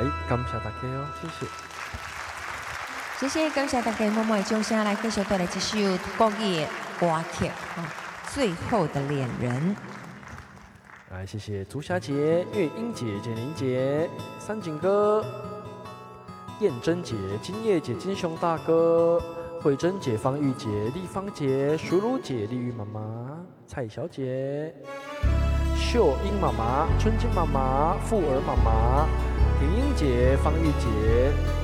感谢大家哦，谢谢。 谢谢，感谢大家默默的掌声，来继续带来这首国语的歌曲《最后的恋人》。 来，谢谢朱霞姐、月英姐、简玲姐、三井哥、燕珍姐、金叶姐、金雄大哥、慧珍姐、方玉姐、丽芳姐、淑如姐、丽玉妈妈、蔡小姐、秀英妈妈、春金妈妈、富儿妈妈、婷英姐、方玉姐。